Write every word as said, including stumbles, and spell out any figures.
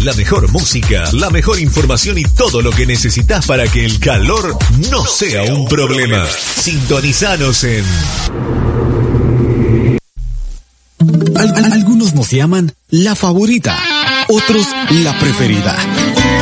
La mejor música, la mejor información y todo lo que necesitas para que el calor no sea un problema. Sintonizanos en... Al- algunos nos llaman la favorita, otros la preferida.